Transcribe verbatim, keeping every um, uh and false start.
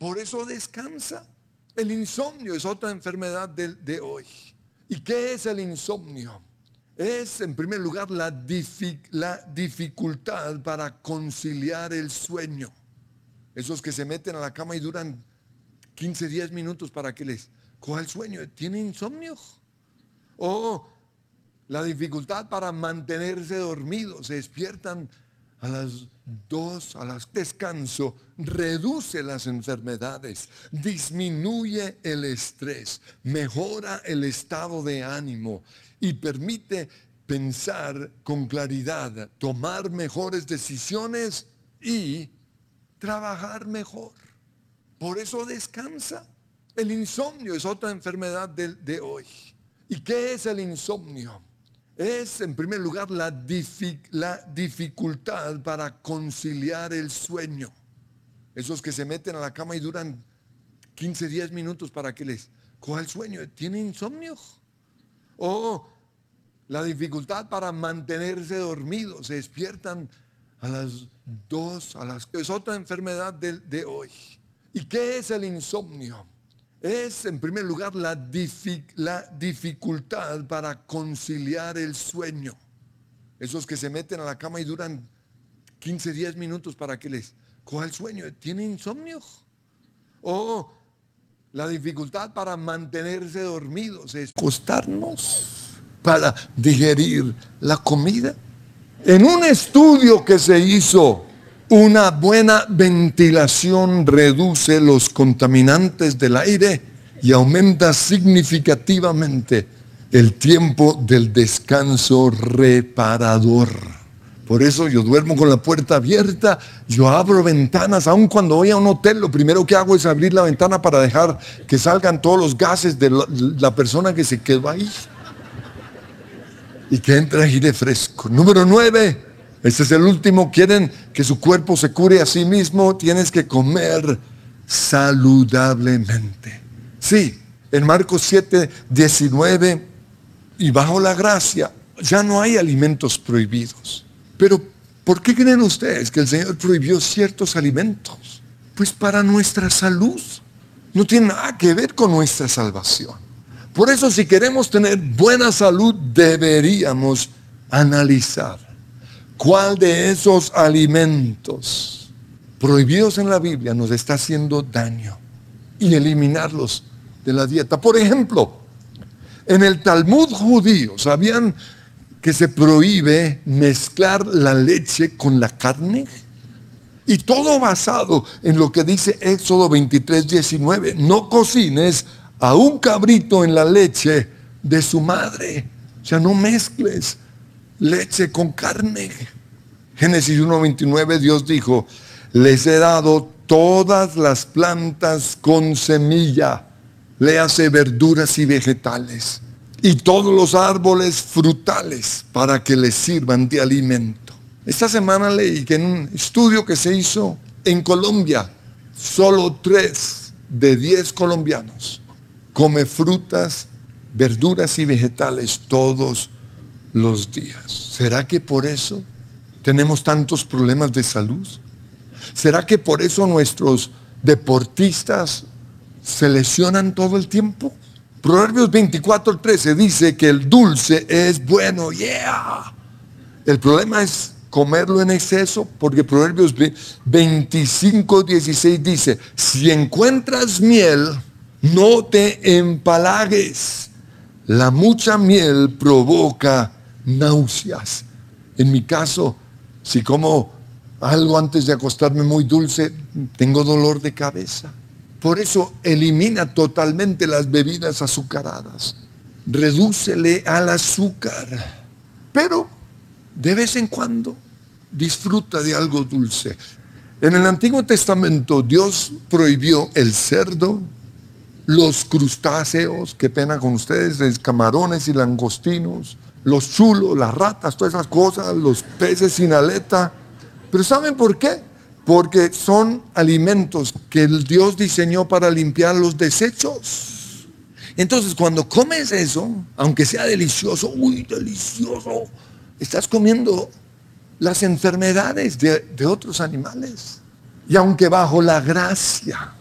Por eso descansa. El insomnio es otra enfermedad de, de hoy. ¿Y qué es el insomnio? Es, en primer lugar, la, dific, la dificultad para conciliar el sueño. Esos que se meten a la cama y duran quince, diez minutos para que les coja el sueño. ¿Tienen insomnio? O la dificultad para mantenerse dormidos. Se despiertan a las dos, a las descanso, reduce las enfermedades, disminuye el estrés, mejora el estado de ánimo y permite pensar con claridad, tomar mejores decisiones y trabajar mejor. Por eso descansa. El insomnio es otra enfermedad de, de hoy. ¿Y qué es el insomnio? Es, en primer lugar, la, dific, la dificultad para conciliar el sueño. Esos que se meten a la cama y duran quince, diez minutos para que les coja el sueño. ¿Tienen insomnio? O la dificultad para mantenerse dormidos. Se despiertan a las dos, a las... Es otra enfermedad de, de hoy. ¿Y qué es el insomnio? Es, en primer lugar, la, dific, la dificultad para conciliar el sueño. Esos que se meten a la cama y duran quince, diez minutos para que les coja el sueño. ¿Tienen insomnio? O la dificultad para mantenerse dormidos. Es acostarnos para digerir la comida. En un estudio que se hizo, una buena ventilación reduce los contaminantes del aire y aumenta significativamente el tiempo del descanso reparador. Por eso yo duermo con la puerta abierta, yo abro ventanas, aun cuando voy a un hotel, lo primero que hago es abrir la ventana para dejar que salgan todos los gases de la, la persona que se quedó ahí y que entre aire fresco. Número nueve. Este es el último. Quieren que su cuerpo se cure a sí mismo, tienes que comer saludablemente. Sí, en Marcos siete, diecinueve, y bajo la gracia ya no hay alimentos prohibidos. Pero ¿por qué creen ustedes que el Señor prohibió ciertos alimentos? Pues para nuestra salud. No tiene nada que ver con nuestra salvación. Por eso, si queremos tener buena salud, deberíamos analizar ¿cuál de esos alimentos prohibidos en la Biblia nos está haciendo daño? Y eliminarlos de la dieta. Por ejemplo, en el Talmud judío, ¿sabían que se prohíbe mezclar la leche con la carne? Y todo basado en lo que dice Éxodo veintitrés, diecinueve. No cocines a un cabrito en la leche de su madre. O sea, no mezcles leche con carne. Génesis uno, veintinueve, Dios dijo, les he dado todas las plantas con semilla, léase verduras y vegetales, y todos los árboles frutales para que les sirvan de alimento. Esta semana leí que en un estudio que se hizo en Colombia, solo tres de diez colombianos come frutas, verduras y vegetales todos los días. ¿Será que por eso tenemos tantos problemas de salud? ¿Será que por eso nuestros deportistas se lesionan todo el tiempo? Proverbios veinticuatro, trece dice que el dulce es bueno. Yeah. El problema es comerlo en exceso, porque Proverbios veinticinco, dieciséis dice, si encuentras miel, no te empalagues. La mucha miel provoca náuseas. En mi caso, si como algo antes de acostarme muy dulce, tengo dolor de cabeza. Por eso elimina totalmente las bebidas azucaradas. Redúcele al azúcar. Pero de vez en cuando disfruta de algo dulce. En el Antiguo Testamento Dios prohibió el cerdo, los crustáceos, qué pena con ustedes, los camarones y langostinos, los chulos, las ratas, todas esas cosas, los peces sin aleta. Pero ¿saben por qué? Porque son alimentos que el Dios diseñó para limpiar los desechos. Entonces, cuando comes eso, aunque sea delicioso, uy, delicioso, estás comiendo las enfermedades de, de otros animales. Y aunque bajo la gracia